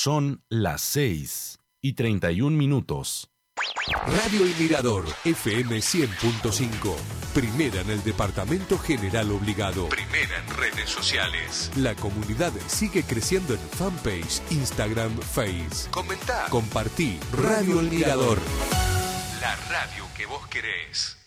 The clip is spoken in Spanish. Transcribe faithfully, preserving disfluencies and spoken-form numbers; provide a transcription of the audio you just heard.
Son las seis y treinta y un minutos. Radio El Mirador, F M cien punto cinco. Primera en el Departamento General Obligado. Primera en redes sociales. La comunidad sigue creciendo en fanpage, Instagram, Face. Comentá, compartí. Radio El Mirador. La radio que vos querés.